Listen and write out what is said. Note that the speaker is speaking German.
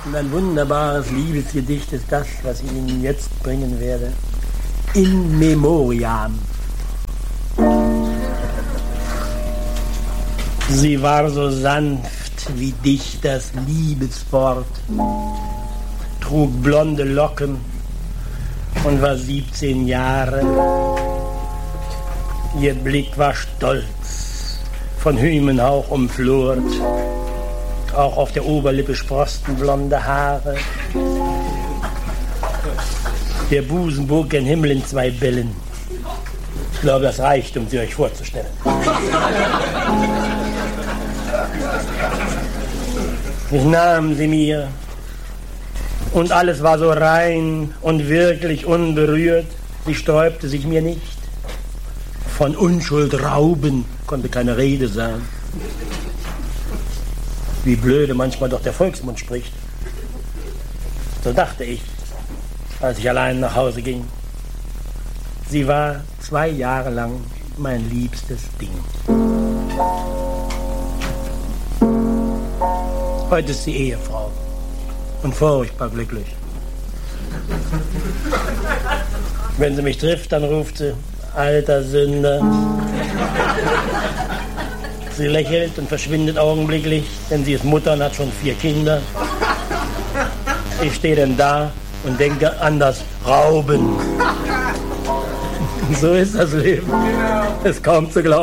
Und ein wunderbares Liebesgedicht ist das, was ich Ihnen jetzt bringen werde. In Memoriam. Sie war so sanft wie Dichters Liebeswort, trug blonde Locken und war 17 Jahre. Ihr Blick war stolz, von Hymenhauch umflort, auch auf der Oberlippe sprosten blonde Haare. Der Busen bog gen Himmel in 2 Bällen. Ich glaube, das reicht, um sie euch vorzustellen. Ich nahm sie mir und alles war so rein und wirklich unberührt. Sie sträubte sich mir nicht. Von Unschuld rauben konnte keine Rede sein. Wie blöde manchmal doch der Volksmund spricht. So dachte ich, als ich allein nach Hause ging. Sie war 2 Jahre lang mein liebstes Ding. Heute ist sie Ehefrau und furchtbar glücklich. Wenn sie mich trifft, dann ruft sie, alter Sünder. Sie lächelt und verschwindet augenblicklich, denn sie ist Mutter und hat schon 4 Kinder. Ich stehe dann da und denke an das Rauben. So ist das Leben. Ist kaum zu glauben.